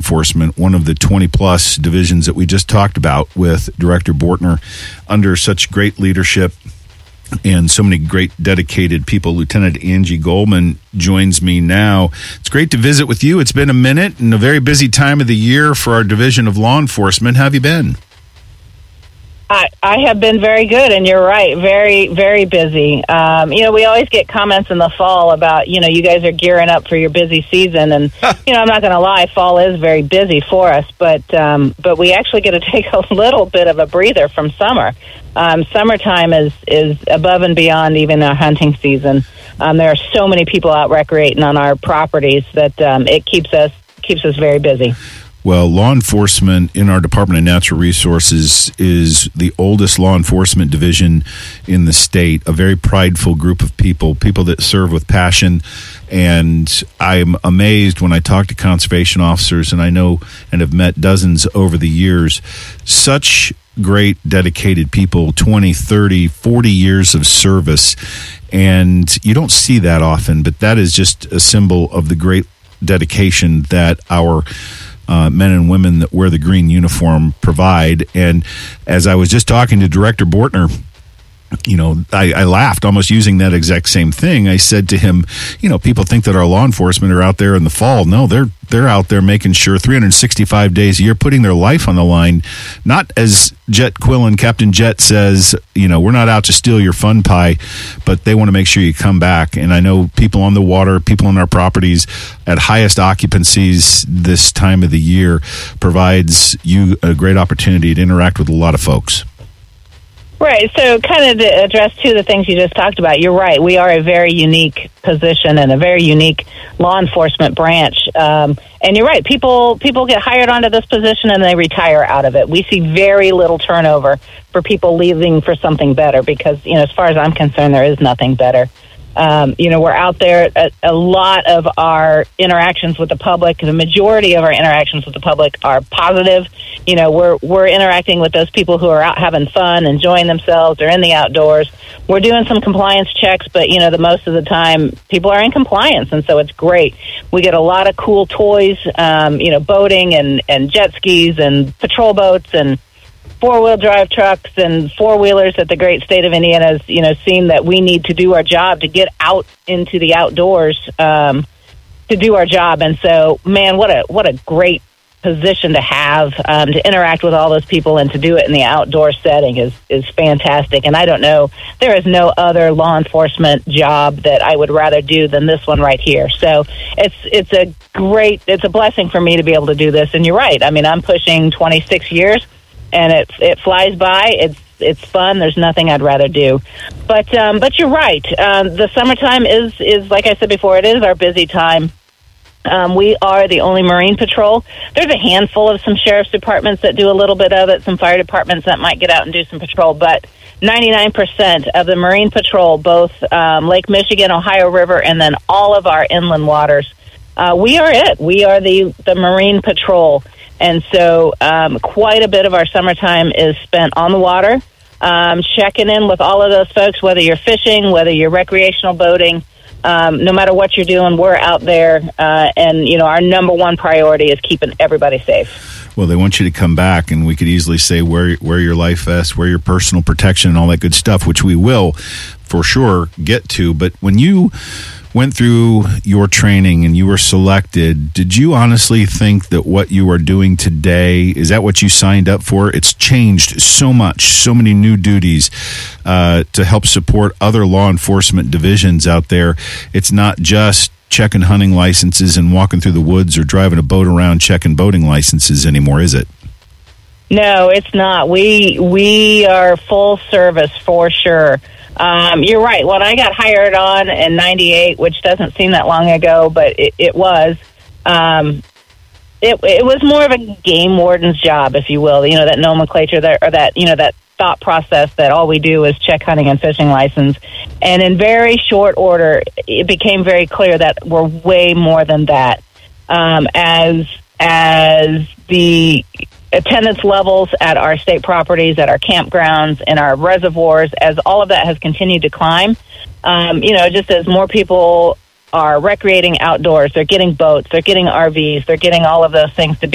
enforcement, one of the 20-plus divisions that we just talked about with Director Bortner, under such great leadership and so many great dedicated people. Lieutenant Angie Goldman joins me now. It's great to visit with you. It's been a minute and a very busy time of the year for our Division of Law Enforcement. How have you been? I have been very good, and you're right, very, very busy. We always get comments in the fall about, you guys are gearing up for your busy season, and, I'm not going to lie, fall is very busy for us, but we actually get to take a little bit of a breather from summer. Summertime is above and beyond even our hunting season. There are so many people out recreating on our properties that it keeps us very busy. Well, law enforcement in our Department of Natural Resources is the oldest law enforcement division in the state, a very prideful group of people that serve with passion. And I'm amazed when I talk to conservation officers, and I know and have met dozens over the years, such great dedicated people, 20, 30, 40 years of service. And you don't see that often, but that is just a symbol of the great dedication that our men and women that wear the green uniform provide. And as I was just talking to Director Bortner, I laughed almost using that exact same thing. I said to him, people think that our law enforcement are out there in the fall. No, they're out there making sure 365 days a year, putting their life on the line. Not as Jet Quillen, Captain Jet says, we're not out to steal your fun pie, but they want to make sure you come back. And I know people on the water, people on our properties at highest occupancies this time of the year provides you a great opportunity to interact with a lot of folks. Right. So kind of to address two of the things you just talked about, you're right. We are a very unique position and a very unique law enforcement branch. And you're right. People get hired onto this position and they retire out of it. We see very little turnover for people leaving for something better because, as far as I'm concerned, there is nothing better. We're out there. A lot of our interactions with the public, the majority of our interactions with the public are positive. We're interacting with those people who are out having fun, enjoying themselves. They're in the outdoors. We're doing some compliance checks, but, the most of the time people are in compliance, and so it's great. We get a lot of cool toys, boating and jet skis and patrol boats and four-wheel drive trucks and four-wheelers that the great state of Indiana has, seen that we need to do our job, to get out into the outdoors to do our job. And so, man, what a great position to have, to interact with all those people and to do it in the outdoor setting is fantastic. And I don't know, there is no other law enforcement job that I would rather do than this one right here. So it's a blessing for me to be able to do this. And you're right. I mean, I'm pushing 26 years. And it flies by. It's fun. There's nothing I'd rather do. But you're right. The summertime is like I said before, it is our busy time. We are the only Marine Patrol. There's a handful of some sheriff's departments that do a little bit of it, some fire departments that might get out and do some patrol, but 99% of the Marine Patrol, both Lake Michigan, Ohio River, and then all of our inland waters, we are it. We are the Marine Patrol. And so quite a bit of our summertime is spent on the water, checking in with all of those folks, whether you're fishing, whether you're recreational boating, no matter what you're doing, we're out there. And, our number one priority is keeping everybody safe. Well, they want you to come back, and we could easily say wear your life vest, wear your personal protection, and all that good stuff, which we will for sure get to. But when you went through your training and you were selected, did you honestly think that what you are doing today, is that what you signed up for? It's changed so much, so many new duties to help support other law enforcement divisions out there. It's not just checking hunting licenses and walking through the woods or driving a boat around checking boating licenses anymore, is it? No, it's not. We are full service for sure. You're right. When I got hired on in 98, which doesn't seem that long ago, but it was, it was more of a game warden's job, if you will. That nomenclature that thought process that all we do is check hunting and fishing license. And in very short order, it became very clear that we're way more than that. As the attendance levels at our state properties, at our campgrounds, and our reservoirs, as all of that has continued to climb, just as more people are recreating outdoors, they're getting boats, they're getting RVs, they're getting all of those things to be